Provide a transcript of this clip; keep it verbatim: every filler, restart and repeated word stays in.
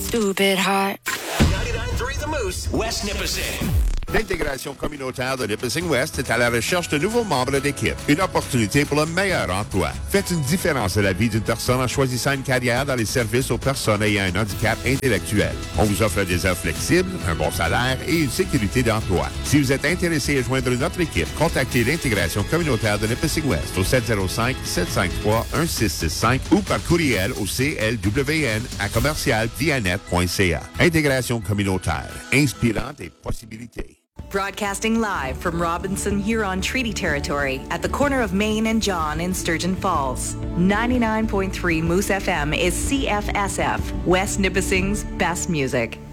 stupid hot. ninety-nine point three The Moose, West Nipissing. L'intégration communautaire de Nipissing West est à la recherche de nouveaux membres d'équipe. Une opportunité pour le meilleur emploi. Faites une différence dans la vie d'une personne en choisissant une carrière dans les services aux personnes ayant un handicap intellectuel. On vous offre des heures flexibles, un bon salaire et une sécurité d'emploi. Si vous êtes intéressé à joindre notre équipe, contactez l'intégration communautaire de Nipissing West au sept zéro cinq, sept cinq trois, un six six cinq ou par courriel au c l w n à commercial vianet point c a. Intégration communautaire, inspirant des possibilités. Broadcasting live from Robinson Huron Treaty Territory at the corner of Main and John in Sturgeon Falls. ninety-nine point three Moose F M is C F S F, West Nipissing's best music.